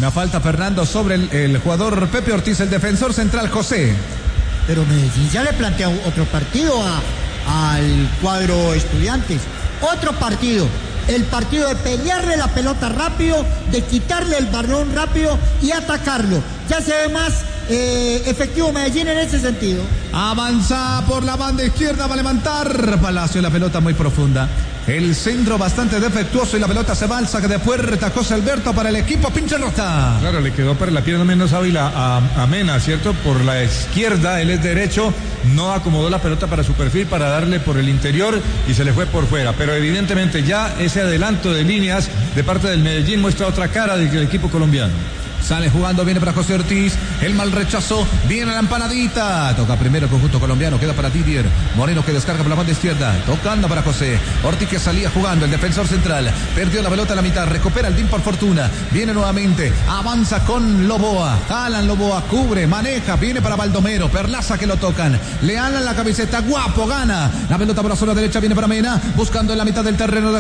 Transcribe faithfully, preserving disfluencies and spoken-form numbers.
Una falta, Fernando, sobre el, el jugador Pepe Ortiz, el defensor central José. Pero Medellín ya le plantea otro partido a, al cuadro Estudiantes. Otro partido. El partido de pelearle la pelota rápido, de quitarle el balón rápido y atacarlo. Ya se ve más eh, efectivo Medellín en ese sentido. Avanza por la banda izquierda, va a levantar Palacio, la pelota muy profunda. El centro bastante defectuoso y la pelota se va al saque de puerta. José Alberto para el equipo Pincharrota. Claro, le quedó para la pierna menos hábil a, a, a Mena, ¿cierto? Por la izquierda, él es derecho, no acomodó la pelota para su perfil para darle por el interior y se le fue por fuera. Pero evidentemente ya ese adelanto de líneas de parte del Medellín muestra otra cara del equipo colombiano. Sale jugando, viene para José Ortiz. El mal rechazo, viene la empanadita. Toca primero el conjunto colombiano, queda para Didier Moreno que descarga por la banda izquierda. Tocando para José Ortiz que salía jugando, el defensor central. Perdió la pelota a la mitad, recupera el D I M por fortuna. Viene nuevamente, avanza con Loboa. Alan Loboa, cubre, maneja, viene para Baldomero. Perlaza que lo tocan. Le alan la camiseta, guapo, gana. La pelota por la zona derecha, viene para Mena. Buscando en la mitad del terreno de